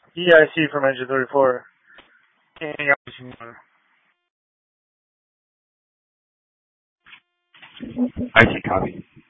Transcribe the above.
EIC from engine 34. Hang on. IC copy.